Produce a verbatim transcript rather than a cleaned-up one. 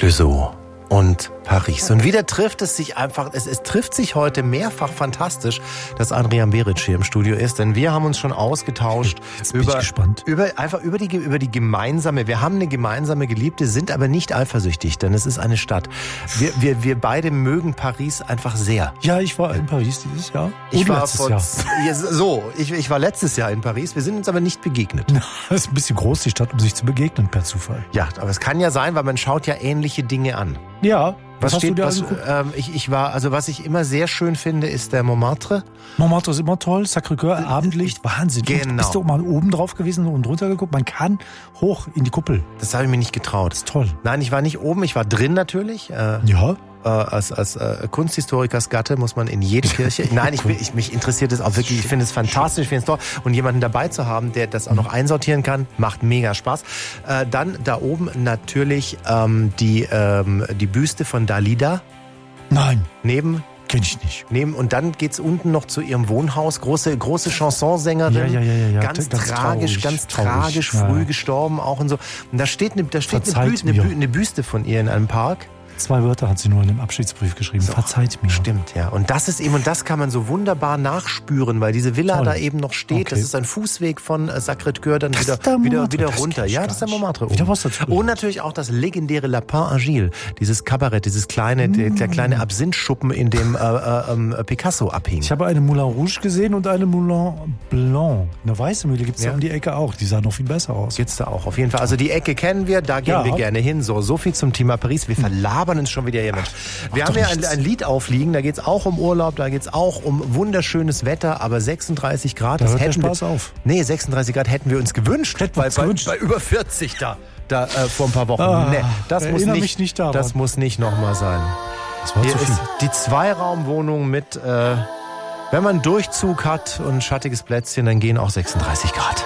Clouseau und Paris. Und wieder trifft es sich einfach, es, es trifft sich heute mehrfach fantastisch, dass Adrian Beric hier im Studio ist, denn wir haben uns schon ausgetauscht Jetzt bin über, ich gespannt. über, einfach über die, über die gemeinsame, wir haben eine gemeinsame Geliebte, sind aber nicht eifersüchtig, denn es ist eine Stadt. Wir, wir, wir beide mögen Paris einfach sehr. Ja, ich war in Paris dieses Jahr. Ich Und war letztes vor, Jahr. Ja, so, ich, ich war letztes Jahr in Paris, wir sind uns aber nicht begegnet. Das ist ein bisschen groß, die Stadt, um sich zu begegnen per Zufall. Ja, aber es kann ja sein, weil man schaut ja ähnliche Dinge an. Ja. Was, Was, hast steht, du dir was, angeguckt? ähm, ich, ich war, also was ich immer sehr schön finde, ist der Montmartre. Montmartre ist immer toll, Sacré-Cœur, Abendlicht, Wahnsinn. Genau. Und bist du auch mal oben drauf gewesen und runter geguckt? Man kann hoch in die Kuppel. Das habe ich mir nicht getraut. Das ist toll. Nein, ich war nicht oben, ich war drin natürlich. Äh, Ja. äh, als als äh, Kunsthistorikers Gatte muss man in jede Kirche. Nein, ich, ich mich interessiert es auch wirklich. Ich finde es fantastisch, ich finde es toll. Und jemanden dabei zu haben, der das auch noch einsortieren kann, macht mega Spaß. Äh, dann da oben natürlich ähm, die ähm, die Büste von Dalida. Nein, Neben kenn ich nicht. Neben, und dann geht's unten noch zu ihrem Wohnhaus. Große, große Chansonsängerin. Ja, ja, ja, ja, ja. Ganz, Ganz tragisch, traurig, ganz traurig, tragisch, ja. früh gestorben auch und so. Und da steht eine, da steht eine, Verzeiht Bü eine, mir. Bü eine Büste von ihr in einem Park. Zwei Wörter hat sie nur in dem Abschiedsbrief geschrieben. So, Verzeiht mir. Stimmt, ja. Und das ist eben, und das kann man so wunderbar nachspüren, weil diese Villa Toll. da eben noch steht. Okay. Das ist ein Fußweg von äh, Sacré-Cœur dann Das wieder, ist der wieder, Montmartre. wieder Das runter. kenn ich Ja, gar das ist der nicht. Montmartre. Wieder oben. was dazu. Und natürlich auch das legendäre Lapin Agile. Dieses Kabarett, dieses kleine, der, der kleine Absinthschuppen, in dem äh, äh, äh, Picasso abhing. Ich habe eine Moulin Rouge gesehen und eine Moulin Blanc. Eine weiße Mühle gibt es Ja. ja um die Ecke auch. Die sah noch viel besser aus. Gibt's da auch, auf jeden Fall. Also die Ecke kennen wir, da gehen Ja. wir gerne hin. So, so viel zum Thema Paris. Wir verlabern uns schon wieder hier, Mensch. Wir haben doch ja ein, nichts. ein Lied aufliegen, da geht's auch um Urlaub, da geht's auch um wunderschönes Wetter, aber sechsunddreißig Grad, Da das hört der hätten Spaß wir, auf. Nee, sechsunddreißig Grad hätten wir uns gewünscht, Hätten wir bei, uns bei, gewünscht. bei über vierzig da, da äh, vor ein paar Wochen. Ah, nee, das muss erinnere nicht, mich nicht daran. das muss nicht nochmal sein. Das war Hier zu viel. ist die Zweiraumwohnung mit, äh, wenn man Durchzug hat und ein schattiges Plätzchen, dann gehen auch sechsunddreißig Grad.